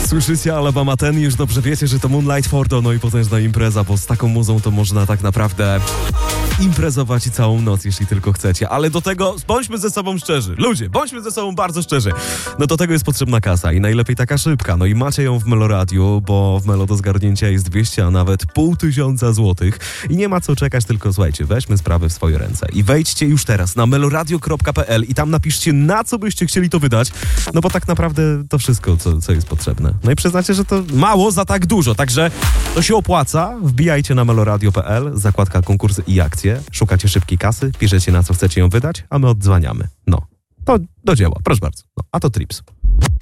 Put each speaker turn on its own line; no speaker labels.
Słyszycie Alabama Ten, już dobrze wiecie, że to Moonlight Fordo, no i potężna impreza, bo z taką muzą to można tak naprawdę imprezować i całą noc, jeśli tylko chcecie. Ale do tego bądźmy ze sobą szczerzy. Ludzie, bądźmy ze sobą bardzo szczerzy. No do tego jest potrzebna kasa i najlepiej taka szybka. No i macie ją w Meloradiu, bo w Melo do zgarnięcia jest 200, a nawet 500 złotych. I nie ma co czekać, tylko słuchajcie, weźmy sprawy w swoje ręce. I wejdźcie już teraz na meloradio.pl i tam napiszcie, na co byście chcieli to wydać. No bo tak naprawdę to wszystko, co jest potrzebne. No i przyznacie, że to mało za tak dużo. Także to się opłaca. Wbijajcie na meloradio.pl, zakładka konkursy i akcje. Szukacie szybkiej kasy, piszecie, na co chcecie ją wydać, a my oddzwaniamy. No, to do dzieła, proszę bardzo. No, a to Trips.